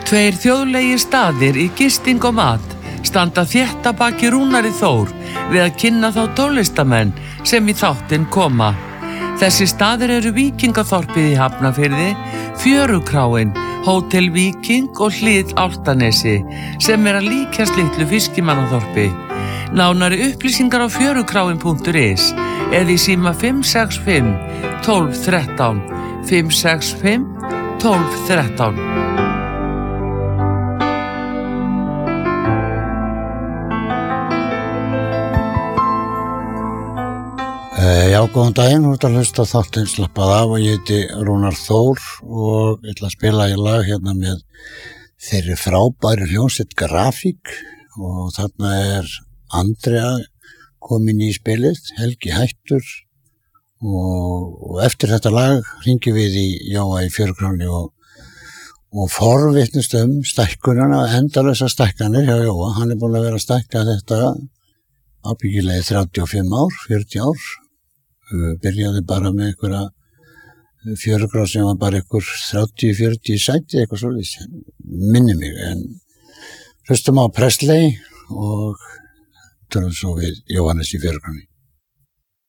Tveir þjóðlegir staðir í gisting og mat standa þétt að baki Rúnari Þór við að kynna þá tónlistamenn sem í þáttinn koma. Þessi staðir eru Víkingaþorpið í Hafnarfirði, Fjörukráin, Hótel Víking og Hlið Álftanesi sem að líkjast litlu fiskimannaþorpi. Nánari upplýsingar á fjörukráin.is eða í síma 565 12 13 565 12 13. Já, góðan daginn, þú ert að hlusta á þáttinn Slappað af og ég heiti Rúnar Þór og ég ætla að spila í lag hérna með þeirri frábæri hljómsveit Grafík og þarna Andrea komin í spilið, Helgi hættur og eftir þetta lag hringjum við í Jóa í Fjörukráni og forvitnumst stækkunina, endalausa stækkanir hjá Jóa. Hann búinn að vera að stækka þetta ábyggilega í 35 ár, 40 ár. Byrjaði bara með einhverja Fjörugrá sem var bara einhver 30-40 sæti eitthvað svolítið, minni mig, en hlustum á Presley og tölum svo við Jóhannes í Fjörukráni.